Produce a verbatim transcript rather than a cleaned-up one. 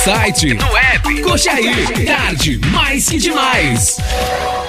site, no app. Curte aí, tarde mais que demais.